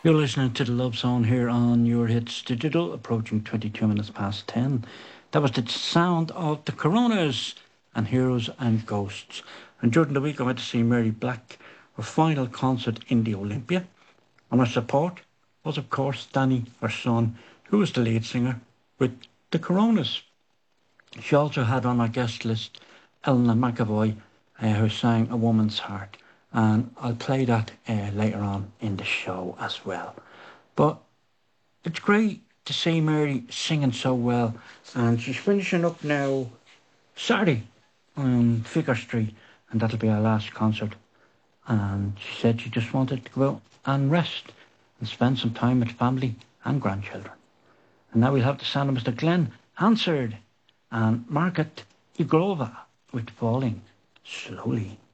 You're listening to the Love Zone here on Your Hits Digital, approaching 22 minutes past 10. That was the sound of the Coronas and Heroes and Ghosts. And during the week, I went to see Mary Black, her final concert in the Olympia. And her support was, of course, Danny, her son, who was the lead singer with the Coronas. She also had on her guest list Eleanor McAvoy, who sang A Woman's Heart. And I'll play that later on in the show as well. But it's great to see Mary singing so well, and she's finishing up now Saturday on Figure Street, and that'll be her last concert. And she said she just wanted to go out and rest and spend some time with family and grandchildren. And now we'll have the sound of Mr. Glenn Hansard and Margaret Igrova with Falling Slowly.